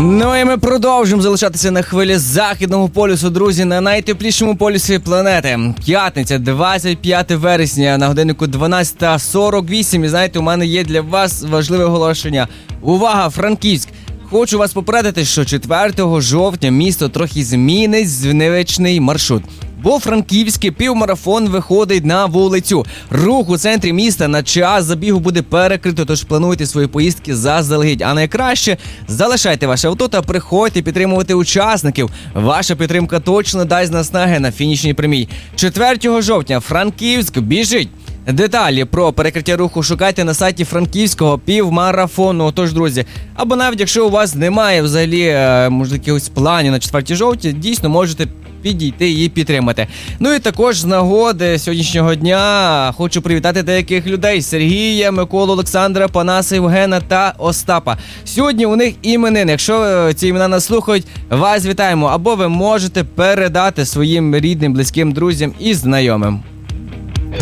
Ну і ми продовжуємо залишатися на хвилі Західного полюсу, друзі, на найтеплішому полюсі планети. П'ятниця, 25 вересня, на годиннику 12:48. І знаєте, у мене є для вас важливе оголошення. Увага, Франківськ! Хочу вас попередити, що 4 жовтня місто трохи змінить звичний маршрут. Бо франківський півмарафон виходить на вулицю. Рух у центрі міста на час забігу буде перекрито, тож плануйте свої поїздки заздалегідь. А найкраще – залишайте ваше авто та приходьте підтримувати учасників. Ваша підтримка точно дасть наснаги на фінішній прямій. 4 жовтня Франківськ біжить! Деталі про перекриття руху шукайте на сайті франківського півмарафону. Тож, друзі, або навіть якщо у вас немає взагалі, можливо, якихось планів на 4 жовтня, дійсно можете підійти і підтримати. Ну і також з нагоди сьогоднішнього дня хочу привітати деяких людей: Сергія, Миколу, Олександра, Панаса, Євгена та Остапа. Сьогодні у них іменини. Якщо ці імена нас слухають, вас вітаємо. Або ви можете передати своїм рідним, близьким, друзям і знайомим.